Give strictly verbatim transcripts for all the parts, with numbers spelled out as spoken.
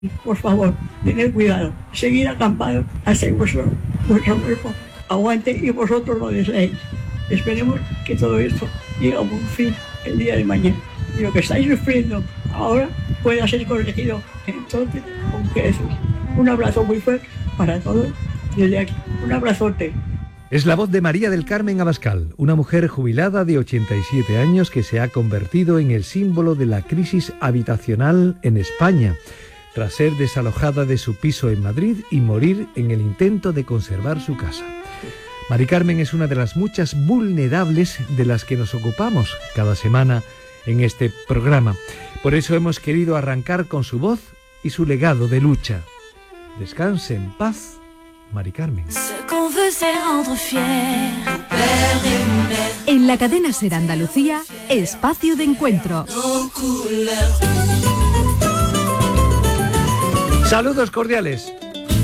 Por favor, tened cuidado, seguid acampados hasta que vuestro, vuestro cuerpo aguante y vosotros lo deseéis. Esperemos que todo esto llegue a un fin el día de mañana. Y lo que estáis sufriendo ahora pueda ser corregido entonces con creces. Un abrazo muy fuerte para todos desde aquí. Un abrazote. Es la voz de María del Carmen Abascal, una mujer jubilada de ochenta y siete años que se ha convertido en el símbolo de la crisis habitacional en España, tras ser desalojada de su piso en Madrid y morir en el intento de conservar su casa. Mari Carmen es una de las muchas vulnerables de las que nos ocupamos cada semana en este programa. Por eso hemos querido arrancar con su voz y su legado de lucha. Descanse en paz, Mari Carmen. En la cadena SER Andalucía, espacio de encuentro. Saludos cordiales.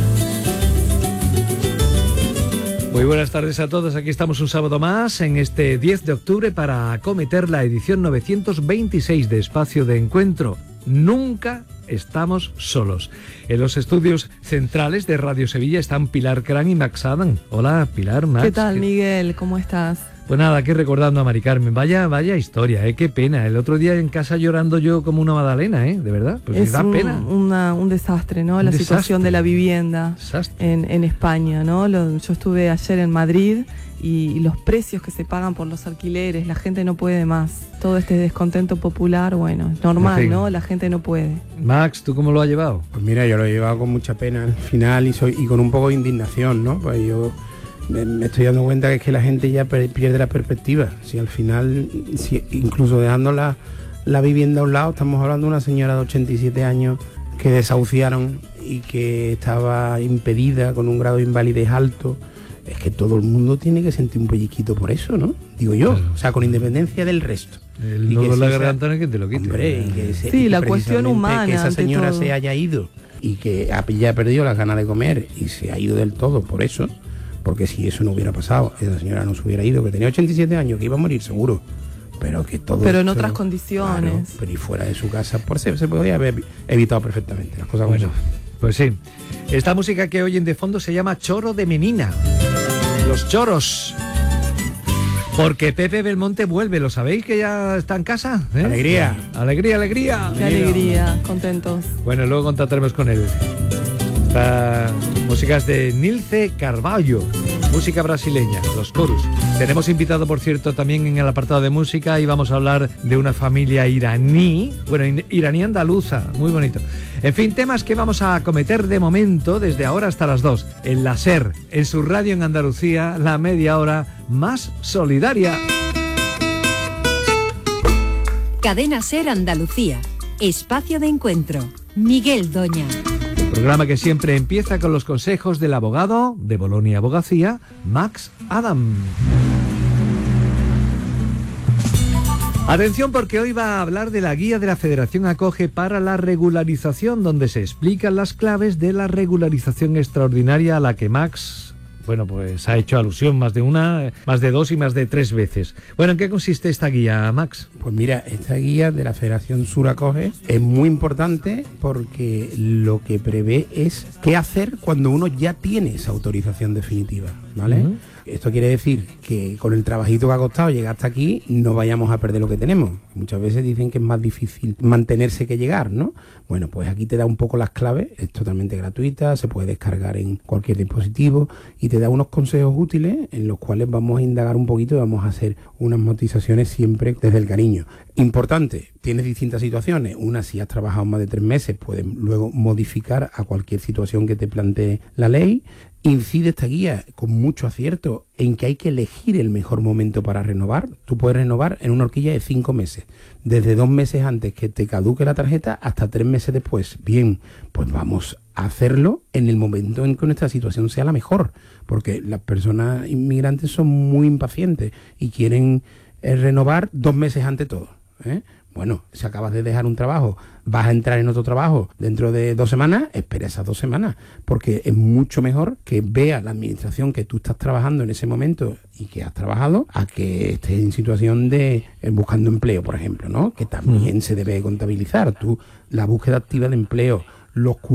Muy buenas tardes a todos. Aquí estamos un sábado más en este diez de octubre para acometer la edición novecientos veintiséis de Espacio de Encuentro. Nunca estamos solos. En los estudios centrales de Radio Sevilla están Pilar Crán y Max Adam. Hola, Pilar, Max. ¿Qué tal, Miguel? ¿Cómo estás? Pues nada, aquí recordando a Mari Carmen. Vaya, vaya historia, ¿eh? Qué pena. El otro día en casa llorando yo como una magdalena, ¿eh? De verdad. Pues es da un, pena. Una, un desastre, ¿no? Un la desastre. situación de la vivienda en, en España, ¿no? Lo, yo estuve ayer en Madrid y, y los precios que se pagan por los alquileres, la gente no puede más. Todo este descontento popular, bueno, es normal, en fin, ¿no? La gente no puede. Max, ¿tú cómo lo has llevado? Pues mira, yo lo he llevado con mucha pena al final y, soy, y con un poco de indignación, ¿no? Pues yo me, me estoy dando cuenta que es que la gente ya per, pierde la perspectiva. Si al final, si, incluso dejando la, la vivienda a un lado, estamos hablando de una señora de ochenta y siete años que desahuciaron y que estaba impedida con un grado de invalidez alto. Es que todo el mundo tiene que sentir un pellizquito por eso, ¿no? Digo yo, claro. O sea, con independencia del resto. El nudo de la garganta no es que te lo quite. Hombre, y que se, sí, y la cuestión humana. Que esa señora todo. se haya ido y que haya perdido las ganas de comer y se ha ido del todo por eso, porque si eso no hubiera pasado, esa señora no se hubiera ido, que tenía ochenta y siete años, que iba a morir seguro. Pero que todo pero en esto, otras condiciones. Claro, pero y fuera de su casa, por se, se podría haber evitado perfectamente las cosas como bueno, pues sí. Esta música que oyen de fondo se llama Choro de Menina. Los choros. Porque Pepe Belmonte vuelve, ¿lo sabéis que ya está en casa? ¿Eh? Alegría. Alegría, alegría. Qué alegría, contentos. Bueno, luego contactaremos con él. Esta música es de Nilce Carvalho, música brasileña, los coros. Tenemos invitado, por cierto, también en el apartado de música y vamos a hablar de una familia iraní, bueno, iraní andaluza, muy bonito. En fin, temas que vamos a acometer de momento desde ahora hasta las dos, en la SER, en su radio en Andalucía, la media hora más solidaria. Cadena SER Andalucía, espacio de encuentro. Miguel Doña. Programa que siempre empieza con los consejos del abogado de Bolonia Abogacía, Max Adam. Atención, porque hoy va a hablar de la guía de la Federación Acoge para la regularización, donde se explican las claves de la regularización extraordinaria a la que Max, bueno, pues ha hecho alusión más de una, más de dos y más de tres veces. Bueno, ¿en qué consiste esta guía, Max? Pues mira, esta guía de la Federación Sur Acoge es muy importante porque lo que prevé es qué hacer cuando uno ya tiene esa autorización definitiva, ¿vale? Uh-huh. Esto quiere decir que con el trabajito que ha costado llegar hasta aquí no vayamos a perder lo que tenemos. Muchas veces dicen que es más difícil mantenerse que llegar, ¿no? Bueno, pues aquí te da un poco las claves, es totalmente gratuita, se puede descargar en cualquier dispositivo y te da unos consejos útiles en los cuales vamos a indagar un poquito y vamos a hacer unas motivaciones siempre desde el cariño. Importante, tienes distintas situaciones. Una, si has trabajado más de tres meses, puedes luego modificar a cualquier situación que te plantee la ley. Incide esta guía con mucho acierto en que hay que elegir el mejor momento para renovar. Tú puedes renovar en una horquilla de cinco meses, desde dos meses antes que te caduque la tarjeta hasta tres meses después. Bien, pues vamos a hacerlo en el momento en que nuestra situación sea la mejor, porque las personas inmigrantes son muy impacientes y quieren eh, renovar dos meses antes todo, ¿eh? Bueno, si acabas de dejar un trabajo, vas a entrar en otro trabajo dentro de dos semanas, espera esas dos semanas, porque es mucho mejor que vea la administración que tú estás trabajando en ese momento y que has trabajado, a que estés en situación de eh, buscando empleo, por ejemplo, ¿no? Que también se debe contabilizar. Tú, la búsqueda activa de empleo, los